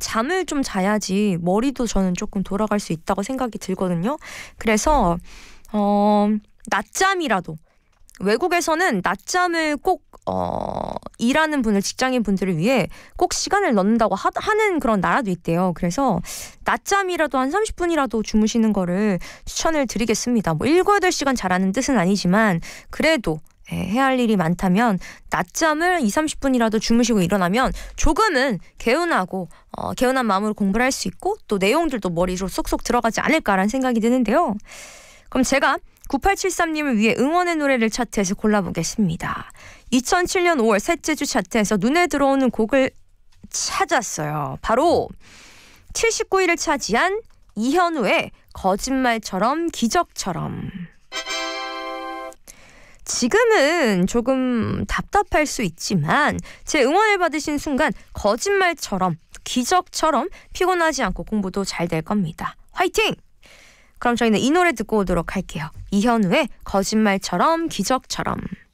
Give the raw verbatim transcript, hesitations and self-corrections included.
잠을 좀 자야지 머리도 저는 조금 돌아갈 수 있다고 생각이 들거든요. 그래서 어, 낮잠이라도, 외국에서는 낮잠을 꼭 어, 일하는 분들, 직장인 분들을 위해 꼭 시간을 넣는다고 하, 하는 그런 나라도 있대요. 그래서 낮잠이라도 한 삼십 분이라도 주무시는 거를 추천을 드리겠습니다. 뭐 일곱, 여덟 시간 자라는 뜻은 아니지만 그래도 예, 해야 할 일이 많다면 낮잠을 이십, 삼십 분이라도 주무시고 일어나면 조금은 개운하고 어, 개운한 마음으로 공부를 할 수 있고 또 내용들도 머리로 쏙쏙 들어가지 않을까라는 생각이 드는데요. 그럼 제가 구팔칠삼님을 위해 응원의 노래를 차트에서 골라보겠습니다. 이천칠 년 오월 셋째 주 차트에서 눈에 들어오는 곡을 찾았어요. 바로 칠십구 위를 차지한 이현우의 거짓말처럼 기적처럼. 지금은 조금 답답할 수 있지만 제 응원을 받으신 순간 거짓말처럼, 기적처럼 피곤하지 않고 공부도 잘 될 겁니다. 화이팅! 그럼 저희는 이 노래 듣고 오도록 할게요. 이현우의 거짓말처럼 기적처럼.